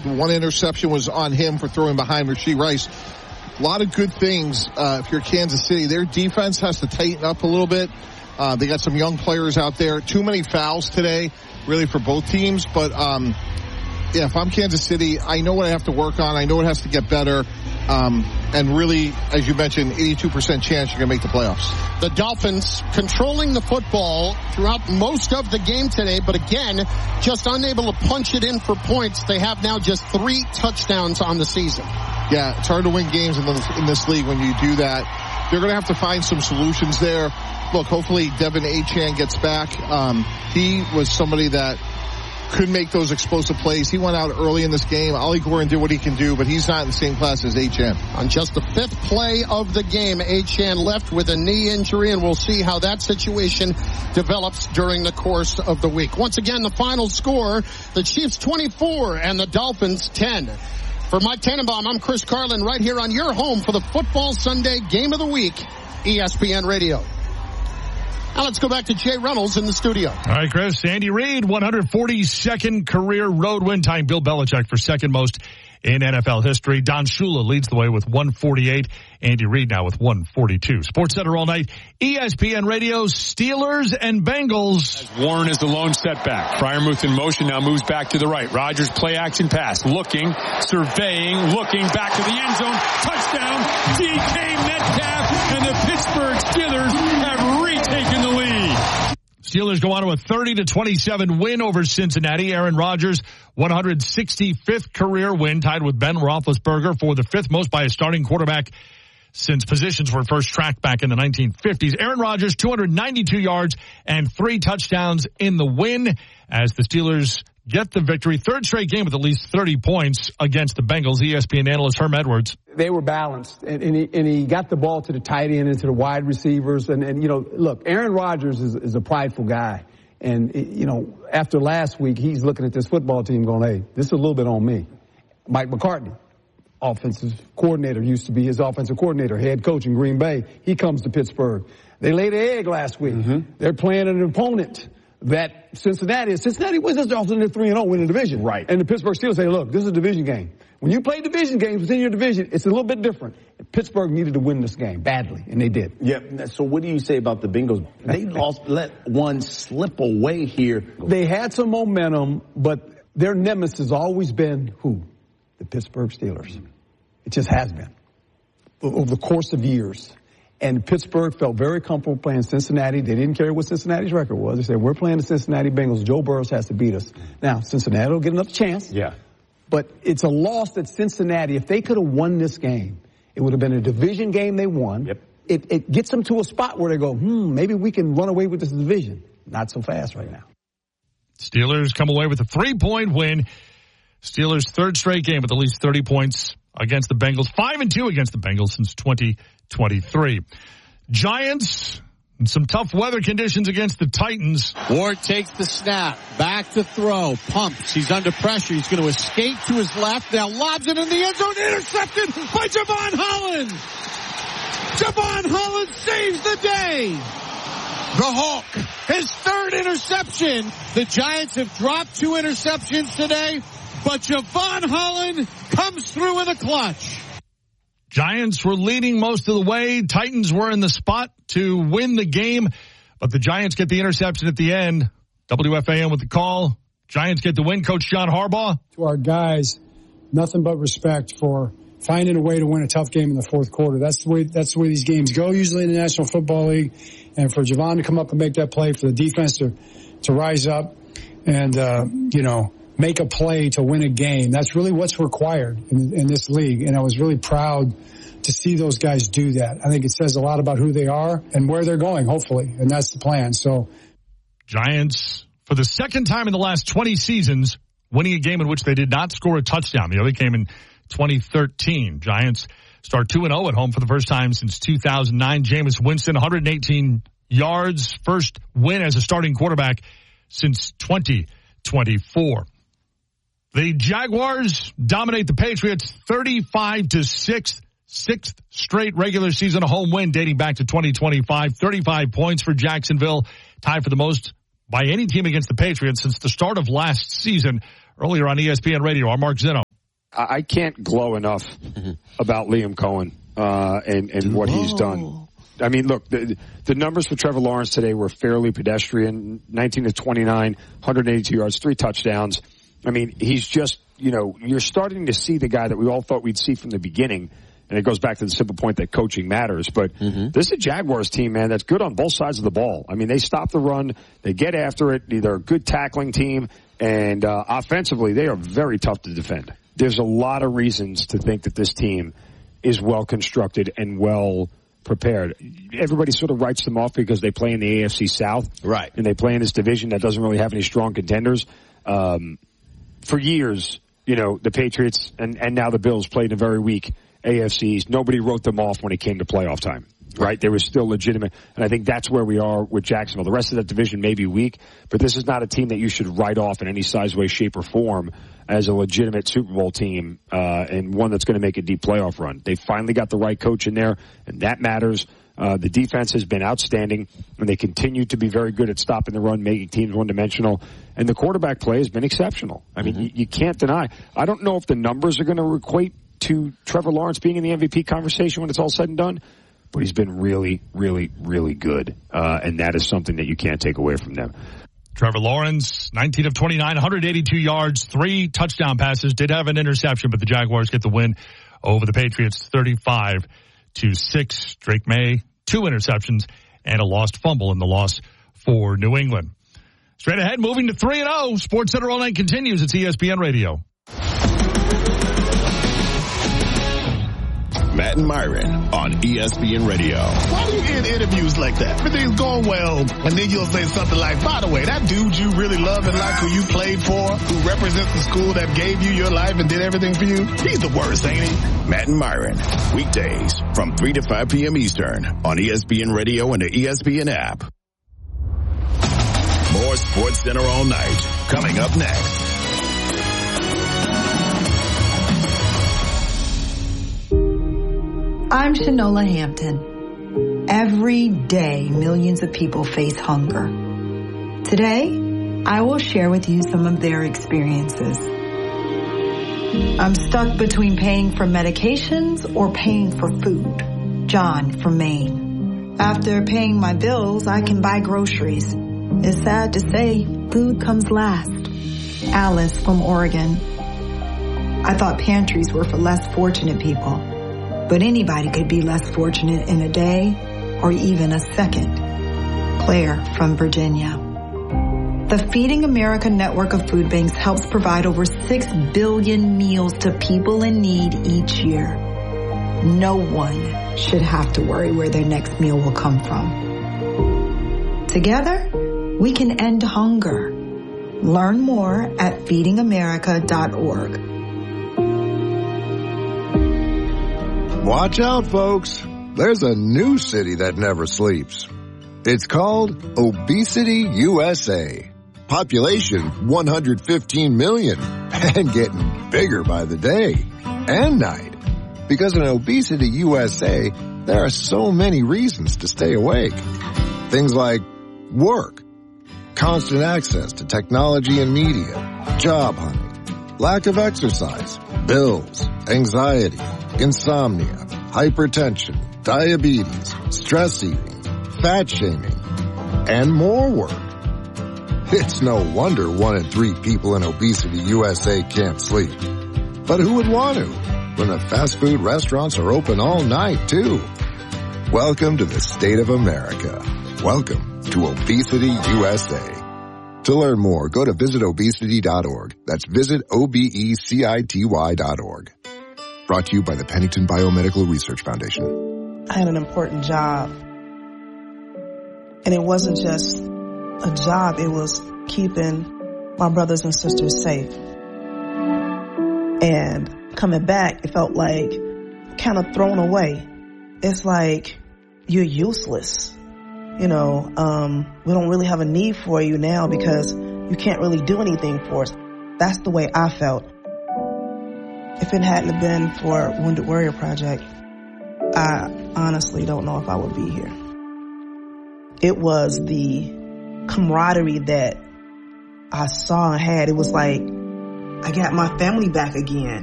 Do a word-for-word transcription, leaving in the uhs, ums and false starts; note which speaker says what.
Speaker 1: one interception was on him for throwing behind Rashee Rice. A lot of good things uh, if you're Kansas City. Their defense has to tighten up a little bit. Uh, they got some young players out there. Too many fouls today, really, for both teams. But, um, yeah, if I'm Kansas City, I know what I have to work on. I know it has to get better. Um, and really, as you mentioned, eighty-two percent chance you're going to make the playoffs.
Speaker 2: The Dolphins controlling the football throughout most of the game today, but again, just unable to punch it in for points. They have now just three touchdowns on the season.
Speaker 1: Yeah, it's hard to win games in this, in this league when you do that. They're going to have to find some solutions there. Look, hopefully Devin Achane gets back. Um, he was somebody that could make those explosive plays. He went out early in this game. Ollie Gordon did what he can do, but he's not in the same class as Achane.
Speaker 2: On just the fifth play of the game, Achane left with a knee injury, and we'll see how that situation develops during the course of the week. Once again, the final score, the Chiefs twenty-four and the Dolphins ten. For Mike Tannenbaum, I'm Chris Carlin, right here on your home for the Football Sunday Game of the Week, E S P N Radio. Now let's go back to Jay Reynolds in the studio.
Speaker 3: All right, Chris. Andy Reid, one hundred forty-second career road win, tying Bill Belichick for second most in N F L history. Don Shula leads the way with one forty-eight. Andy Reid now with one forty-two. Sports Center all night. E S P N Radio, Steelers and Bengals.
Speaker 4: As Warren is the lone setback. Freiermuth in motion, now moves back to the right. Rodgers play action pass. Looking, surveying, looking back to the end zone. Touchdown, D K Metcalf, and the Pittsburgh Steelers have retaken the lead.
Speaker 3: Steelers go on to a thirty to twenty-seven win over Cincinnati. Aaron Rodgers, one hundred sixty-fifth career win, tied with Ben Roethlisberger for the fifth most by a starting quarterback since positions were first tracked back in the nineteen fifties. Aaron Rodgers, two hundred ninety-two yards and three touchdowns in the win as the Steelers get the victory. Third straight game with at least thirty points against the Bengals. E S P N analyst Herm Edwards.
Speaker 5: They were balanced, and, and, he, and he got the ball to the tight end and to the wide receivers. And, and you know, look, Aaron Rodgers is, is a prideful guy. And, you know, after last week, he's looking at this football team going, hey, this is a little bit on me. Mike McCarthy, offensive coordinator, used to be his offensive coordinator, head coach in Green Bay. He comes to Pittsburgh. They laid an egg last week. Mm-hmm. They're playing an opponent that Cincinnati is. Cincinnati wins this often in three and oh, win the division.
Speaker 6: Right.
Speaker 5: And the Pittsburgh Steelers say, look, this is a division game. When you play division games within your division, it's a little bit different. Pittsburgh needed to win this game badly, and they did.
Speaker 6: Yeah. So what do you say about the Bengals? They lost, let one slip away here.
Speaker 5: They had some momentum, but their nemesis has always been who? The Pittsburgh Steelers. It just has been over the course of years. And Pittsburgh felt very comfortable playing Cincinnati. They didn't care what Cincinnati's record was. They said, we're playing the Cincinnati Bengals. Joe Burrow has to beat us. Now, Cincinnati will get another chance.
Speaker 6: Yeah.
Speaker 5: But it's a loss that Cincinnati, if they could have won this game, it would have been a division game they won.
Speaker 6: Yep.
Speaker 5: It, it gets them to a spot where they go, hmm, maybe we can run away with this division. Not so fast right now.
Speaker 3: Steelers come away with a three-point win. Steelers' third straight game with at least thirty points against the Bengals. Five and two against the Bengals since twenty twenty-three. Giants, some tough weather conditions against the Titans.
Speaker 2: Ward takes the snap, back to throw, pumps. He's under pressure. He's going to escape to his left. Now lobs it in the end zone, intercepted by Javon Holland. Javon Holland saves the day. The Hawk, his third interception. The Giants have dropped two interceptions today, but Javon Holland comes through in the clutch.
Speaker 3: Giants were leading most of the way. Titans were in the spot to win the game, but the Giants get the interception at the end. W F A N with the call. Giants get the win. Coach John Harbaugh.
Speaker 7: To our guys, nothing but respect for finding a way to win a tough game in the fourth quarter. That's the way, that's the way these games go usually in the National Football League. And for Javon to come up and make that play, for the defense to, to rise up and, uh, you know, make a play to win a game. That's really what's required in, in this league. And I was really proud to see those guys do that. I think it says a lot about who they are and where they're going, hopefully. And that's the plan. So
Speaker 3: Giants, for the second time in the last twenty seasons, winning a game in which they did not score a touchdown. The other came in twenty thirteen. Giants start two and oh at home for the first time since two thousand nine. Jameis Winston, one hundred eighteen yards, first win as a starting quarterback since twenty twenty-four. The Jaguars dominate the Patriots thirty-five to six, sixth straight regular season home win dating back to twenty twenty-five. thirty-five points for Jacksonville, tied for the most by any team against the Patriots since the start of last season. Earlier on E S P N Radio, I'm Mark Zinno.
Speaker 8: I can't glow enough about Liam Cohen uh, and, and what he's done. I mean, look, the, the numbers for Trevor Lawrence today were fairly pedestrian. nineteen to twenty-nine, one hundred eighty-two yards, three touchdowns. I mean, he's just, you know, you're starting to see the guy that we all thought we'd see from the beginning. And it goes back to the simple point that coaching matters. But mm-hmm. this is a Jaguars team, man, that's good on both sides of the ball. I mean, they stop the run. They get after it. They're a good tackling team. And uh, offensively, they are very tough to defend. There's a lot of reasons to think that this team is well constructed and well prepared. Everybody sort of writes them off because they play in the A F C South.
Speaker 9: Right.
Speaker 8: And they play in this division that doesn't really have any strong contenders. Um, for years, you know, the Patriots and, and now the Bills played in a very weak A F Cs. Nobody wrote them off when it came to playoff time, right? They were still legitimate. And I think that's where we are with Jacksonville. The rest of that division may be weak, but this is not a team that you should write off in any size, way, shape, or form as a legitimate Super Bowl team, uh, and one that's going to make a deep playoff run. They finally got the right coach in there, and that matters. Uh, the defense has been outstanding, and they continue to be very good at stopping the run, making teams one-dimensional. And the quarterback play has been exceptional. I mean, mm-hmm. you, you can't deny. I don't know if the numbers are going to equate to Trevor Lawrence being in the M V P conversation when it's all said and done, but he's been really, really, really good. Uh, and that is something that you can't take away from them.
Speaker 3: Trevor Lawrence, nineteen of twenty-nine, one hundred eighty-two yards, three touchdown passes, did have an interception, but the Jaguars get the win over the Patriots thirty-five to six. Drake May, two interceptions and a lost fumble in the loss for New England. Straight ahead, moving to three and oh. Sports Center All Night continues. It's E S P N Radio.
Speaker 10: Matt and Myron on E S P N Radio.
Speaker 11: Why do you end interviews like that? Everything's going well, and then you'll say something like, by the way, that dude you really love and like, who you played for, who represents the school that gave you your life and did everything for you, he's the worst, ain't he?
Speaker 10: Matt and Myron, weekdays from three to five p.m. Eastern on E S P N Radio and the E S P N app. More Sports Center All Night coming up next.
Speaker 12: I'm Shanola Hampton. Every day, millions of people face hunger. Today, I will share with you some of their experiences. I'm stuck between paying for medications or paying for food. John from Maine. After paying my bills, I can buy groceries. It's sad to say, food comes last. Alice from Oregon. I thought pantries were for less fortunate people. But anybody could be less fortunate in a day or even a second. Claire from Virginia. The Feeding America network of food banks helps provide over six billion meals to people in need each year. No one should have to worry where their next meal will come from. Together, we can end hunger. Learn more at feeding america dot org.
Speaker 13: Watch out, folks. There's a new city that never sleeps. It's called Obesity U S A. Population one hundred fifteen million and getting bigger by the day and night. Because in Obesity U S A, there are so many reasons to stay awake. Things like work, constant access to technology and media, job hunting, lack of exercise, bills, anxiety, insomnia, hypertension, diabetes, stress eating, fat shaming, and more work. It's no wonder one in three people in Obesity U S A can't sleep. But who would want to when the fast food restaurants are open all night, too? Welcome to the state of America. Welcome to Obesity U S A. To learn more, go to visit obesity dot org. That's visit O B E C I T Y dot org. Brought to you by the Pennington Biomedical Research Foundation.
Speaker 14: I had an important job. And it wasn't just a job, it was keeping my brothers and sisters safe. And coming back, it felt like kind of thrown away. It's like you're useless. You know, um, we don't really have a need for you now because you can't really do anything for us. That's the way I felt. If it hadn't been for Wounded Warrior Project, I honestly don't know if I would be here. It was the camaraderie that I saw and had. It was like I got my family back again.